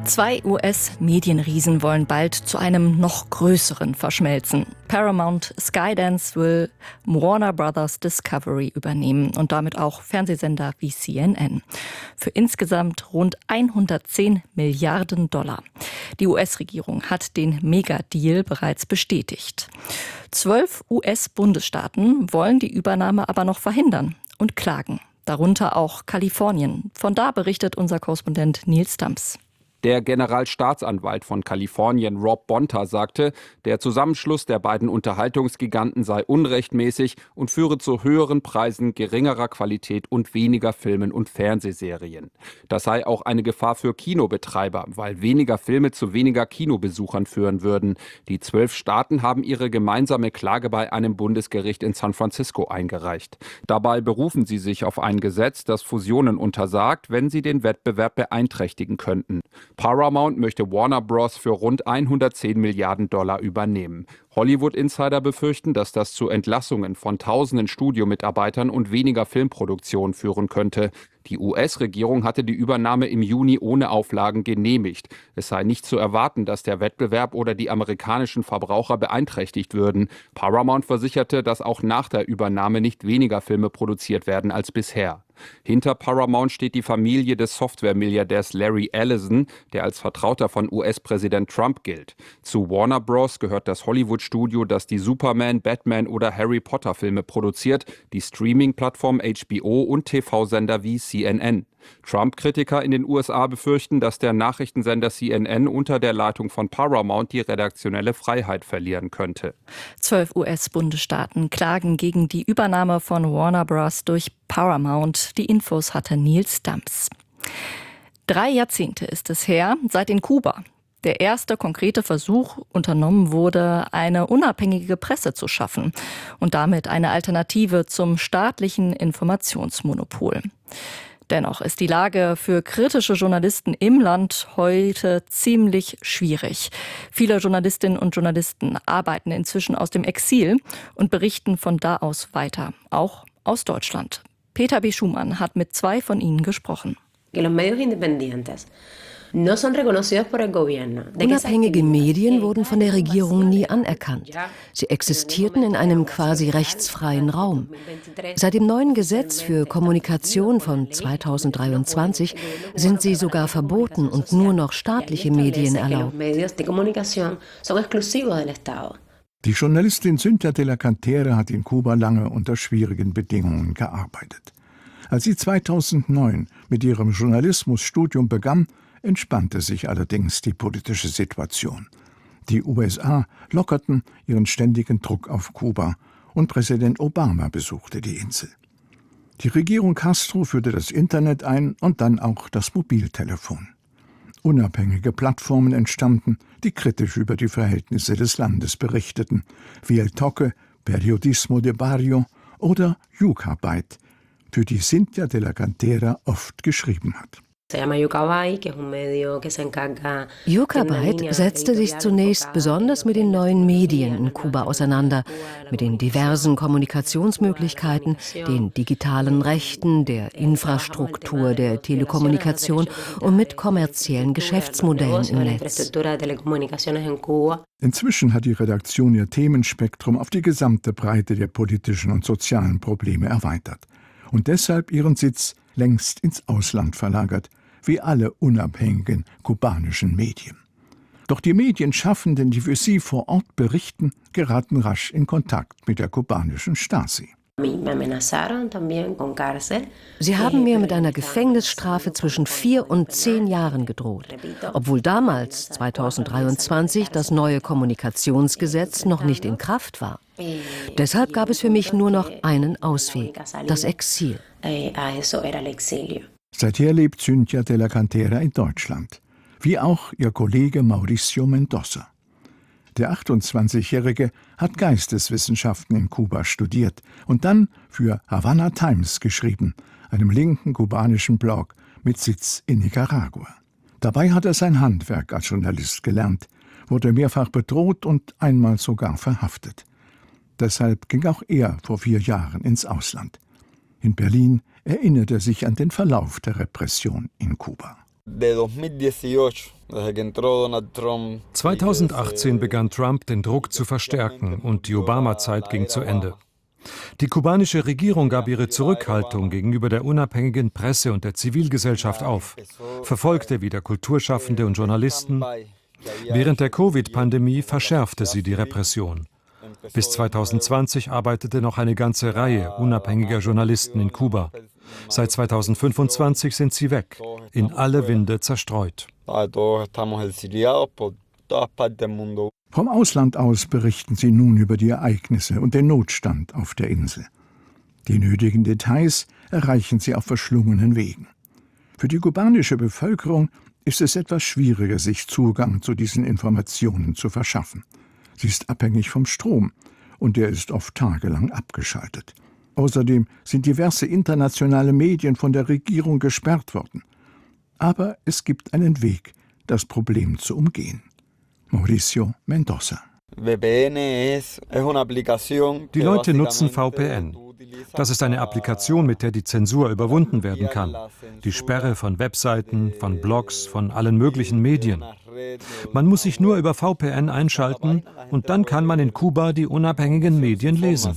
Zwei US-Medienriesen wollen bald zu einem noch größeren verschmelzen. Paramount Skydance will Warner Brothers Discovery übernehmen und damit auch Fernsehsender wie CNN. Für insgesamt rund 110 Milliarden Dollar. Die US-Regierung hat den Mega-Deal bereits bestätigt. 12 US-Bundesstaaten wollen die Übernahme aber noch verhindern und klagen. Darunter auch Kalifornien. Von da berichtet unser Korrespondent Nils Dams. Der Generalstaatsanwalt von Kalifornien, Rob Bonta, sagte, der Zusammenschluss der beiden Unterhaltungsgiganten sei unrechtmäßig und führe zu höheren Preisen, geringerer Qualität und weniger Filmen und Fernsehserien. Das sei auch eine Gefahr für Kinobetreiber, weil weniger Filme zu weniger Kinobesuchern führen würden. Die 12 Staaten haben ihre gemeinsame Klage bei einem Bundesgericht in San Francisco eingereicht. Dabei berufen sie sich auf ein Gesetz, das Fusionen untersagt, wenn sie den Wettbewerb beeinträchtigen könnten. Paramount möchte Warner Bros. Für rund 110 Milliarden Dollar übernehmen. Hollywood-Insider befürchten, dass das zu Entlassungen von tausenden Studiomitarbeitern und weniger Filmproduktion führen könnte. Die US-Regierung hatte die Übernahme im Juni ohne Auflagen genehmigt. Es sei nicht zu erwarten, dass der Wettbewerb oder die amerikanischen Verbraucher beeinträchtigt würden. Paramount versicherte, dass auch nach der Übernahme nicht weniger Filme produziert werden als bisher. Hinter Paramount steht die Familie des Software-Milliardärs Larry Ellison, der als Vertrauter von US-Präsident Trump gilt. Zu Warner Bros. Gehört das Hollywood-Studio, das die Superman, Batman oder Harry Potter-Filme produziert, die Streaming-Plattform HBO und TV-Sender wie CNN. Trump-Kritiker in den USA befürchten, dass der Nachrichtensender CNN unter der Leitung von Paramount die redaktionelle Freiheit verlieren könnte. 12 US-Bundesstaaten klagen gegen die Übernahme von Warner Bros. Durch Paramount. Die Infos hatte Nils Dams. 3 Jahrzehnte ist es her, seit in Kuba der erste konkrete Versuch unternommen wurde, eine unabhängige Presse zu schaffen und damit eine Alternative zum staatlichen Informationsmonopol. Dennoch ist die Lage für kritische Journalisten im Land heute ziemlich schwierig. Viele Journalistinnen und Journalisten arbeiten inzwischen aus dem Exil und berichten von da aus weiter, auch aus Deutschland. Peter B. Schumann hat mit 2 von ihnen gesprochen. Unabhängige Medien wurden von der Regierung nie anerkannt. Sie existierten in einem quasi rechtsfreien Raum. Seit dem neuen Gesetz für Kommunikation von 2023 sind sie sogar verboten und nur noch staatliche Medien erlaubt. Die Journalistin Cynthia de la Cantera hat in Kuba lange unter schwierigen Bedingungen gearbeitet. Als sie 2009 mit ihrem Journalismusstudium begann, entspannte sich allerdings die politische Situation. Die USA lockerten ihren ständigen Druck auf Kuba und Präsident Obama besuchte die Insel. Die Regierung Castro führte das Internet ein und dann auch das Mobiltelefon. Unabhängige Plattformen entstanden, die kritisch über die Verhältnisse des Landes berichteten, wie El Toque, Periodismo de Barrio oder Yucabite, für die Cynthia de la Cantera oft geschrieben hat. Yucabite setzte sich zunächst besonders mit den neuen Medien in Kuba auseinander, mit den diversen Kommunikationsmöglichkeiten, den digitalen Rechten, der Infrastruktur der Telekommunikation und mit kommerziellen Geschäftsmodellen im Netz. Inzwischen hat die Redaktion ihr Themenspektrum auf die gesamte Breite der politischen und sozialen Probleme erweitert und deshalb ihren Sitz längst ins Ausland verlagert, wie alle unabhängigen kubanischen Medien. Doch die Medienschaffenden, die für sie vor Ort berichten, geraten rasch in Kontakt mit der kubanischen Stasi. Sie haben mir mit einer Gefängnisstrafe zwischen 4 und 10 Jahren gedroht, obwohl damals, 2023, das neue Kommunikationsgesetz noch nicht in Kraft war. Deshalb gab es für mich nur noch einen Ausweg, das Exil. Seither lebt Cynthia de la Cantera in Deutschland, wie auch ihr Kollege Mauricio Mendoza. Der 28-Jährige hat Geisteswissenschaften in Kuba studiert und dann für Havana Times geschrieben, einem linken kubanischen Blog mit Sitz in Nicaragua. Dabei hat er sein Handwerk als Journalist gelernt, wurde mehrfach bedroht und einmal sogar verhaftet. Deshalb ging auch er vor 4 Jahren ins Ausland. In Berlin erinnert er sich an den Verlauf der Repression in Kuba. 2018 begann Trump, den Druck zu verstärken und die Obama-Zeit ging zu Ende. Die kubanische Regierung gab ihre Zurückhaltung gegenüber der unabhängigen Presse und der Zivilgesellschaft auf, verfolgte wieder Kulturschaffende und Journalisten. Während der Covid-Pandemie verschärfte sie die Repression. Bis 2020 arbeitete noch eine ganze Reihe unabhängiger Journalisten in Kuba. Seit 2025 sind sie weg, in alle Winde zerstreut. Vom Ausland aus berichten sie nun über die Ereignisse und den Notstand auf der Insel. Die nötigen Details erreichen sie auf verschlungenen Wegen. Für die kubanische Bevölkerung ist es etwas schwieriger, sich Zugang zu diesen Informationen zu verschaffen. Sie ist abhängig vom Strom und der ist oft tagelang abgeschaltet. Außerdem sind diverse internationale Medien von der Regierung gesperrt worden. Aber es gibt einen Weg, das Problem zu umgehen. Mauricio Mendoza. Die Leute nutzen VPN. Das ist eine Applikation, mit der die Zensur überwunden werden kann. Die Sperre von Webseiten, von Blogs, von allen möglichen Medien. Man muss sich nur über VPN einschalten und dann kann man in Kuba die unabhängigen Medien lesen.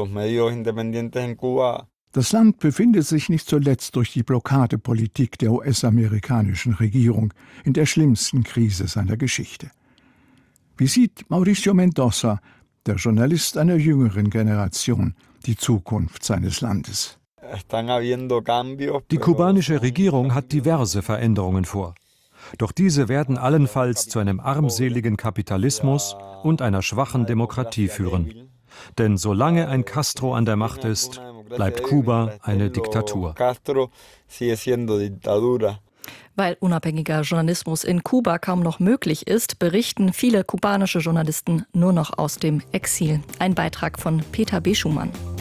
Das Land befindet sich nicht zuletzt durch die Blockadepolitik der US-amerikanischen Regierung in der schlimmsten Krise seiner Geschichte. Wie sieht Mauricio Mendoza, der Journalist einer jüngeren Generation, die Zukunft seines Landes? Die kubanische Regierung hat diverse Veränderungen vor. Doch diese werden allenfalls zu einem armseligen Kapitalismus und einer schwachen Demokratie führen. Denn solange ein Castro an der Macht ist, bleibt Kuba eine Diktatur. Weil unabhängiger Journalismus in Kuba kaum noch möglich ist, berichten viele kubanische Journalisten nur noch aus dem Exil. Ein Beitrag von Peter B. Schumann.